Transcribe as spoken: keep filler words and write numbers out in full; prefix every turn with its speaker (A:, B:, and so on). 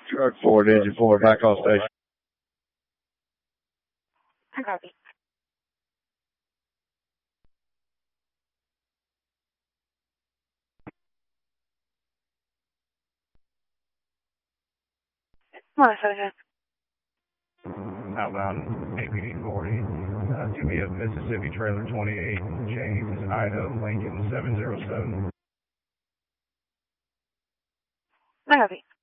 A: Truck Ford, engine four, back off station.
B: I copy. one seven.
C: Outbound A P D forty. Uh, to be a Mississippi trailer twenty-eight, James, Idaho, Lincoln seven zero seven.
B: I copy.